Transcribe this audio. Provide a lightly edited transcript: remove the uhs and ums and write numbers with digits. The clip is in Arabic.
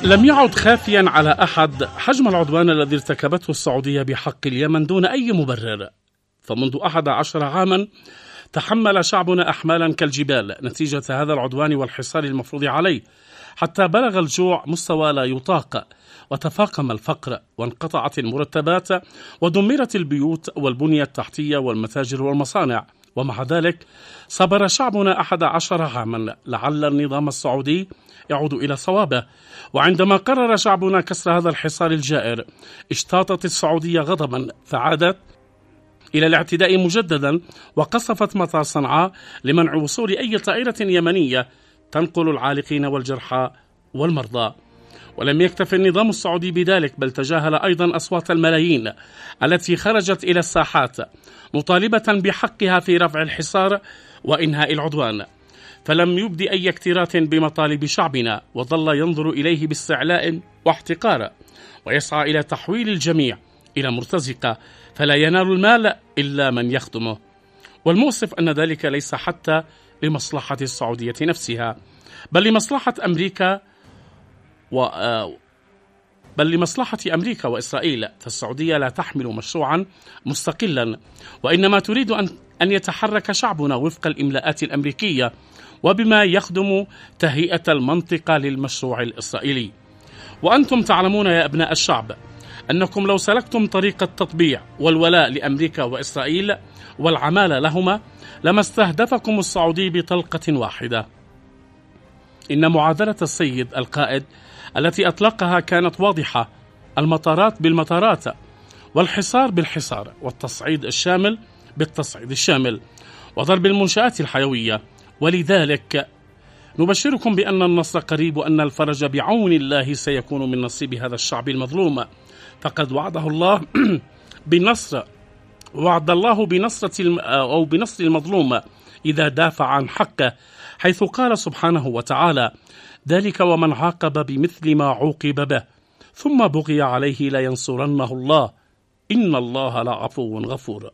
لم يعد خافيا على أحد حجم العدوان الذي ارتكبته السعودية بحق اليمن دون أي مبرر. فمنذ 11 عاما تحمل شعبنا أحمالا كالجبال نتيجة هذا العدوان والحصار المفروض عليه، حتى بلغ الجوع مستوى لا يطاق، وتفاقم الفقر، وانقطعت المرتبات، ودمرت البيوت والبنية التحتية والمتاجر والمصانع. ومع ذلك صبر شعبنا 11 عاما لعل النظام السعودي يعود إلى صوابه. وعندما قرر شعبنا كسر هذا الحصار الجائر، اشتاطت السعودية غضبا فعادت إلى الاعتداء مجددا، وقصفت مطار صنعاء لمنع وصول أي طائرة يمنية تنقل العالقين والجرحى والمرضى. ولم يكتف النظام السعودي بذلك، بل تجاهل أيضا أصوات الملايين التي خرجت إلى الساحات مطالبة بحقها في رفع الحصار وإنهاء العدوان، فلم يبد أي اكتراث بمطالب شعبنا، وظل ينظر إليه باستعلاء واحتقار، ويسعى إلى تحويل الجميع إلى مرتزقة، فلا ينال المال إلا من يخدمه. والمؤسف أن ذلك ليس حتى لمصلحة السعودية نفسها، بل لمصلحة أمريكا وإسرائيل. فالسعودية لا تحمل مشروعا مستقلا، وإنما تريد أن يتحرك شعبنا وفق الإملاءات الأمريكية، وبما يخدم تهيئة المنطقة للمشروع الإسرائيلي. وأنتم تعلمون يا أبناء الشعب أنكم لو سلكتم طريق التطبيع والولاء لأمريكا وإسرائيل والعمالة لهما، لما استهدفكم السعودي بطلقة واحدة. إن معادلة السيد القائد التي أطلقها كانت واضحة: المطارات بالمطارات، والحصار بالحصار، والتصعيد الشامل بالتصعيد الشامل، وضرب المنشآت الحيوية. ولذلك نبشركم بأن النصر قريب، وأن الفرج بعون الله سيكون من نصيب هذا الشعب المظلوم. فقد وعده الله بنصر، وعد الله بنصر المظلوم إذا دافع عن حقه، حيث قال سبحانه وتعالى: ذلك ومن عاقب بمثل ما عوقب به ثم بغي عليه لينصرنه الله إن الله لعفو غفور.